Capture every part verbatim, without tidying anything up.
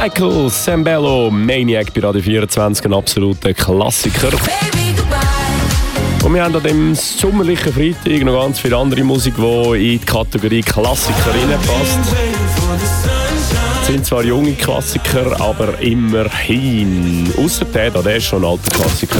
Michael Sambello, Maniac bei Radio vierundzwanzig, ein absoluter Klassiker. Und wir haben an dem sommerlichen Freitag noch ganz viele andere Musik, die in die Kategorie Klassiker reinpasst. Es sind zwar junge Klassiker, aber immerhin. Ausser der, der ist schon ein alter Klassiker.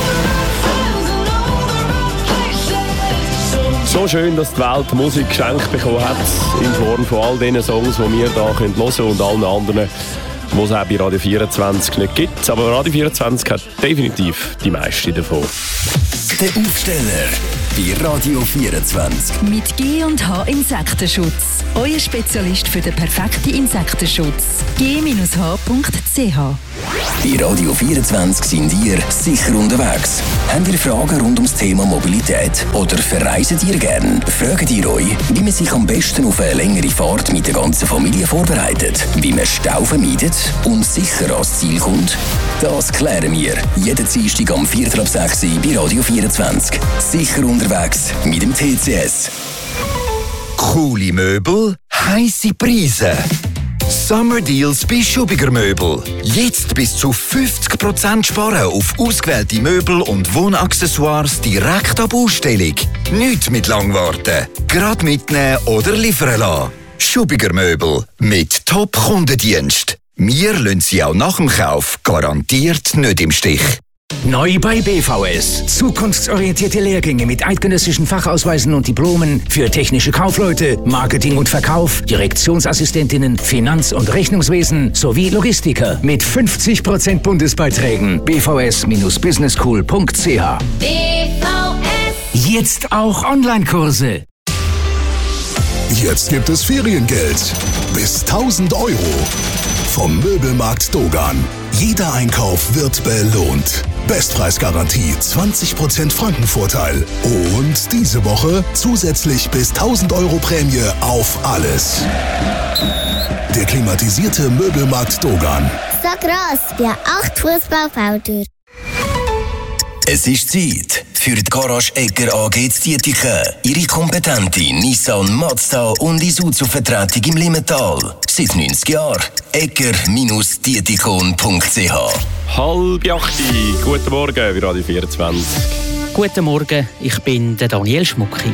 So schön, dass die Welt Musik geschenkt bekommen hat, in Form von all diesen Songs, die wir hier hören können und allen anderen, die es auch bei Radio vierundzwanzig nicht gibt. Aber Radio vierundzwanzig hat definitiv die meisten davon. Der Aufsteller bei Radio vierundzwanzig. Mit G und H Insektenschutz. Euer Spezialist für den perfekten Insektenschutz. G H punkt C H. Bei Radio vierundzwanzig sind ihr sicher unterwegs. Habt ihr Fragen rund ums Thema Mobilität? Oder verreisen ihr gern? Fragt ihr euch, wie man sich am besten auf eine längere Fahrt mit der ganzen Familie vorbereitet? Wie man Stau vermeidet und sicher ans Ziel kommt? Das klären wir jeden Dienstag am Viertel ab sechs bei Radio vierundzwanzig. Sicher unterwegs mit dem T C S. Coole Möbel, heisse Preise. Summer Deals bei Schubiger Möbel. Jetzt bis zu fünfzig Prozent sparen auf ausgewählte Möbel und Wohnaccessoires direkt ab Ausstellung. Nicht mit lang warten. Gerade mitnehmen oder liefern lassen. Schubiger Möbel mit Top-Kundendienst. Wir lassen Sie auch nach dem Kauf garantiert nicht im Stich. Neu bei B V S. Zukunftsorientierte Lehrgänge mit eidgenössischen Fachausweisen und Diplomen für technische Kaufleute, Marketing und Verkauf, Direktionsassistentinnen, Finanz- und Rechnungswesen sowie Logistiker mit fünfzig Prozent Bundesbeiträgen. b v s Bindestrich business school punkt c h. B V S. Jetzt auch Online-Kurse. Jetzt gibt es Feriengeld. Bis tausend Euro. Vom Möbelmarkt Dogan. Jeder Einkauf wird belohnt. Bestpreisgarantie, zwanzig Prozent Frankenvorteil. Und diese Woche zusätzlich bis tausend Euro Prämie auf alles. Der klimatisierte Möbelmarkt Dogan. So gross wie acht Fußballfelder. Es ist Zeit für die Garage Egger A G zu Dietiken. Ihre kompetente Nissan, Mazda und Isuzu-Vertretung im Limmental. Seit neunzig Jahren. egger Dietikon punkt c h. Halb acht. Guten Morgen bei Radio vierundzwanzig. Guten Morgen, ich bin der Daniel Schmucki.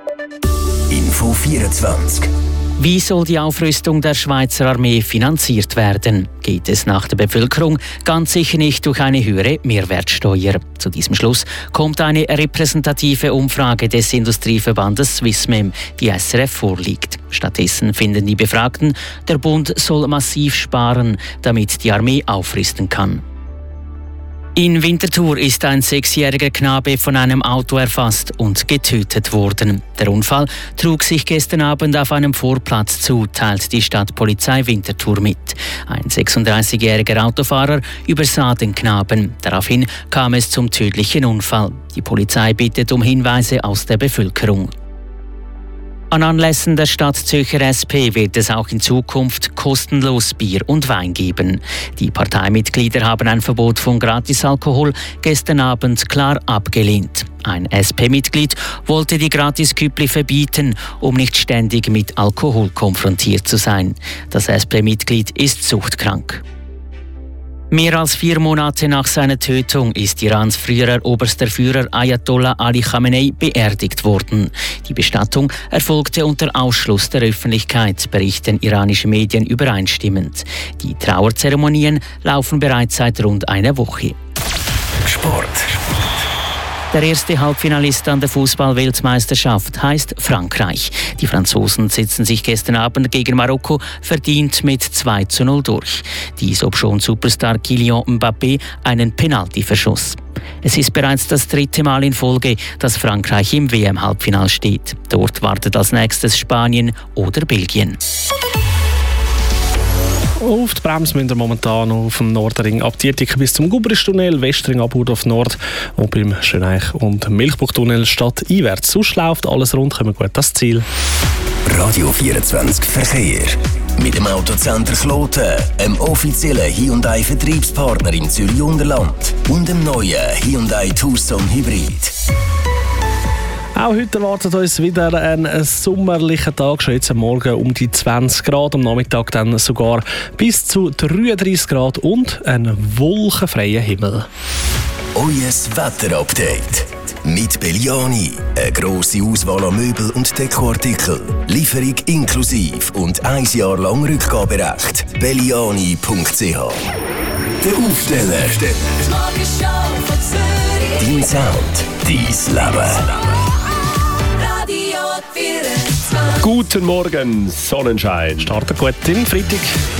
Info vierundzwanzig. Wie soll die Aufrüstung der Schweizer Armee finanziert werden? Geht es nach der Bevölkerung? Ganz sicher nicht durch eine höhere Mehrwertsteuer. Zu diesem Schluss kommt eine repräsentative Umfrage des Industrieverbandes Swissmem, die S R F vorliegt. Stattdessen finden die Befragten, der Bund soll massiv sparen, damit die Armee aufrüsten kann. In Winterthur ist ein sechsjähriger Knabe von einem Auto erfasst und getötet worden. Der Unfall trug sich gestern Abend auf einem Vorplatz zu, teilt die Stadtpolizei Winterthur mit. Ein sechsunddreißigjähriger Autofahrer übersah den Knaben. Daraufhin kam es zum tödlichen Unfall. Die Polizei bittet um Hinweise aus der Bevölkerung. An Anlässen der Stadt Zürcher S P wird es auch in Zukunft kostenlos Bier und Wein geben. Die Parteimitglieder haben ein Verbot von Gratisalkohol gestern Abend klar abgelehnt. Ein S P-Mitglied wollte die Gratisküppli verbieten, um nicht ständig mit Alkohol konfrontiert zu sein. Das S P-Mitglied ist suchtkrank. Mehr als vier Monate nach seiner Tötung ist Irans früherer oberster Führer Ayatollah Ali Khamenei beerdigt worden. Die Bestattung erfolgte unter Ausschluss der Öffentlichkeit, berichten iranische Medien übereinstimmend. Die Trauerzeremonien laufen bereits seit rund einer Woche. Sport. Der erste Halbfinalist an der Fußball-Weltmeisterschaft heißt Frankreich. Die Franzosen setzten sich gestern Abend gegen Marokko verdient mit zwei zu null durch. Dies obschon Superstar Kylian Mbappé einen Penalty verschoss. Es ist bereits das dritte Mal in Folge, dass Frankreich im W M-Halbfinale steht. Dort wartet als nächstes Spanien oder Belgien. Auf die Bremse müssen wir momentan auf dem Nordring ab Dietiken bis zum Gubristunnel, Westring ab Urdorf Nord und beim Schöneich- und Milchbuchtunnel stadteinwärts. Sonst läuft alles rund, kommen gut ans Ziel. Radio vierundzwanzig Verkehr. Mit dem Autocenter Kloten, einem offiziellen Hyundai-Vertriebspartner im Zürich-Unterland und dem neuen Hyundai Tucson Hybrid. Auch heute erwartet uns wieder ein sommerlicher Tag. Schon jetzt am Morgen um die zwanzig Grad, am Nachmittag dann sogar bis zu dreiunddreißig Grad und ein wolkenfreier Himmel. Euer Wetterupdate mit Belliani. Eine grosse Auswahl an Möbel- und Dekoartikeln. Lieferung inklusive und ein Jahr lang Rückgaberecht. belliani punkt c h. Der Aufsteller. Dein Sound. Dein Leben. Guten Morgen, Sonnenschein. Starten gut in Freitag.